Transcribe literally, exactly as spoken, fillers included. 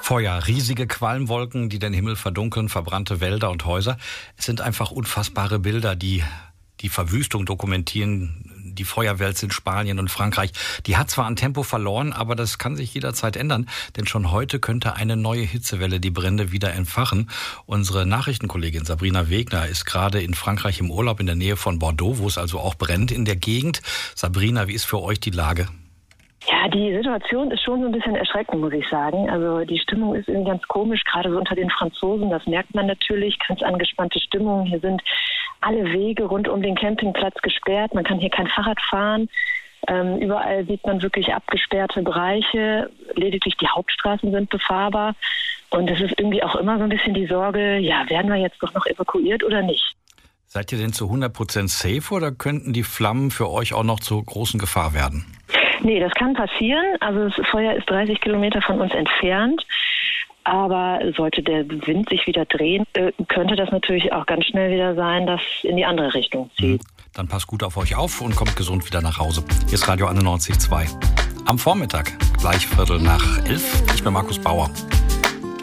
Feuer, riesige Qualmwolken, die den Himmel verdunkeln, verbrannte Wälder und Häuser. Es sind einfach unfassbare Bilder, die die Verwüstung dokumentieren. Die Feuerwelt in Spanien und Frankreich, die hat zwar an Tempo verloren, aber das kann sich jederzeit ändern, denn schon heute könnte eine neue Hitzewelle die Brände wieder entfachen. Unsere Nachrichtenkollegin Sabrina Wegner ist gerade in Frankreich im Urlaub in der Nähe von Bordeaux, wo es also auch brennt in der Gegend. Sabrina, wie ist für euch die Lage? Ja, die Situation ist schon so ein bisschen erschreckend, muss ich sagen. Also die Stimmung ist irgendwie ganz komisch, gerade so unter den Franzosen. Das merkt man natürlich, ganz angespannte Stimmung. Hier sind alle Wege rund um den Campingplatz gesperrt. Man kann hier kein Fahrrad fahren. Ähm, überall sieht man wirklich abgesperrte Bereiche. Lediglich die Hauptstraßen sind befahrbar. Und es ist irgendwie auch immer so ein bisschen die Sorge, ja, werden wir jetzt doch noch evakuiert oder nicht? Seid ihr denn zu hundert Prozent safe oder könnten die Flammen für euch auch noch zur großen Gefahr werden? Nee, das kann passieren. Also das Feuer ist dreißig Kilometer von uns entfernt. Aber sollte der Wind sich wieder drehen, äh, könnte das natürlich auch ganz schnell wieder sein, dass in die andere Richtung zieht. Dann passt gut auf euch auf und kommt gesund wieder nach Hause. Hier ist Radio einundneunzig Komma zwei. Am Vormittag, gleich Viertel nach elf. Ich bin Markus Bauer.